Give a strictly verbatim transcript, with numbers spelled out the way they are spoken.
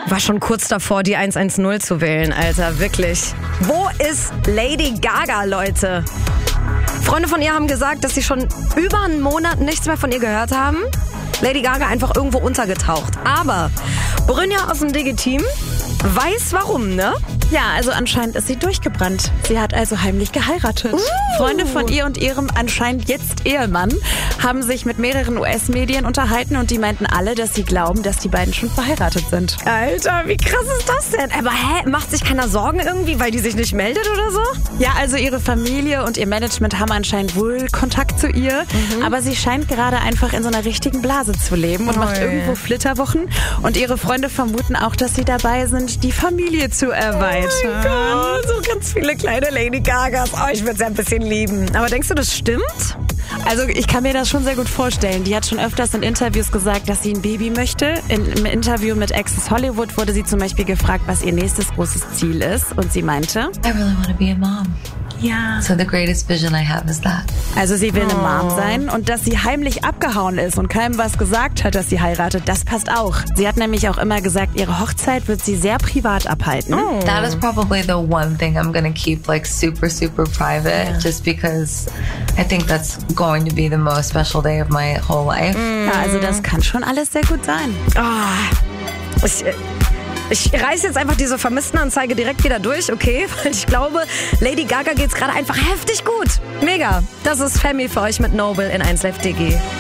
war schon kurz davor, die eins eins null zu wählen, Alter, wirklich. Wo ist Lady Gaga, Leute? Freunde von ihr haben gesagt, dass sie schon über einen Monat nichts mehr von ihr gehört haben. Lady Gaga einfach irgendwo untergetaucht. Aber Brynja aus dem Digi-Team weiß warum, ne? Ja, also anscheinend ist sie durchgebrannt. Sie hat also heimlich geheiratet. Uh. Freunde von ihr und ihrem anscheinend jetzt Ehemann haben sich mit mehreren U S-Medien unterhalten und die meinten alle, dass sie glauben, dass die beiden schon verheiratet sind. Alter, wie krass ist das denn? Aber hä, macht sich keiner Sorgen irgendwie, weil die sich nicht meldet oder so? Ja, also ihre Familie und ihr Management haben anscheinend wohl Kontakt zu ihr, mhm. aber sie scheint gerade einfach in so einer richtigen Blase zu leben und oh, macht irgendwo Flitterwochen. Und ihre Freunde vermuten auch, dass sie dabei sind, die Familie zu erweitern. Oh mein Gott, so ganz viele kleine Lady Gagas. Oh, ich würde sie ein bisschen lieben. Aber denkst du, das stimmt? Also ich kann mir das schon sehr gut vorstellen. Die hat schon öfters in Interviews gesagt, dass sie ein Baby möchte. In, Im Interview mit Access Hollywood wurde sie zum Beispiel gefragt, was ihr nächstes großes Ziel ist. Und sie meinte, I really want to be a mom. Ja. So the greatest vision I have is that. Also sie will eine Mom sein und dass sie heimlich abgehauen ist und keinem was gesagt hat, dass sie heiratet, das passt auch. Sie hat nämlich auch immer gesagt, ihre Hochzeit wird sie sehr privat abhalten. Oh. That is probably the one thing I'm gonna keep like super, super private, yeah. just because I think that's going to be the most special day of my whole life. Mm. Ja, also das kann schon alles sehr gut sein. Oh, ich... Ich reiße jetzt einfach diese Vermisstenanzeige direkt wieder durch, okay? Weil ich glaube, Lady Gaga geht's gerade einfach heftig gut. Mega. Das ist Femi für euch mit Noble in eins Live Digi.